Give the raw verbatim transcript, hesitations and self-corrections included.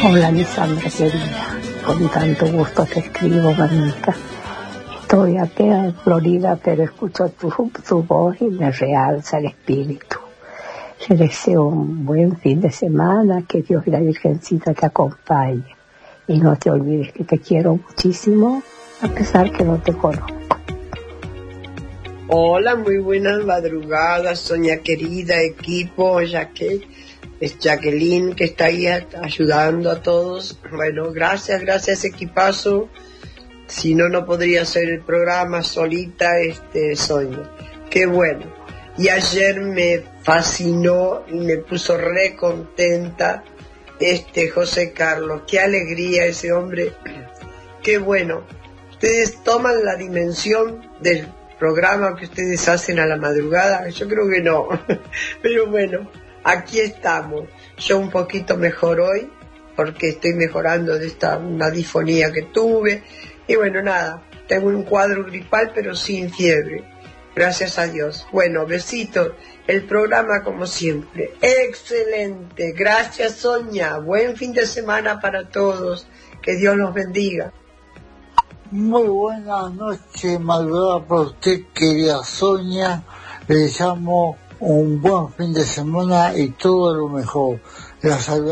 Hola, mi Sandra querida, con tanto gusto te escribo, mamita. Estoy aquí en Florida, pero escucho tu, tu voz y me realza el espíritu. Te deseo un buen fin de semana, que Dios y la Virgencita te acompañe. Y no te olvides que te quiero muchísimo, a pesar que no te conozco. Hola, muy buenas madrugadas, Sonia querida, equipo, ya que es Jacqueline que está ahí ayudando a todos. Bueno, gracias, gracias equipazo. Si no, no podría hacer el programa solita, este Sonia. Qué bueno. Y ayer me fascinó y me puso re contenta este José Carlos. Qué alegría ese hombre. Qué bueno. Ustedes toman la dimensión del programa que ustedes hacen a la madrugada. Yo creo que no. Pero bueno, aquí estamos. Yo un poquito mejor hoy, porque estoy mejorando de esta una disfonía que tuve. Y bueno, nada, tengo un cuadro gripal, pero sin fiebre. Gracias a Dios. Bueno, besitos. El programa, como siempre, excelente. Gracias, Sonia. Buen fin de semana para todos. Que Dios los bendiga. Muy buenas noches, madrugada para usted, querida Sonia. Le deseamos un buen fin de semana y todo lo mejor. La salud.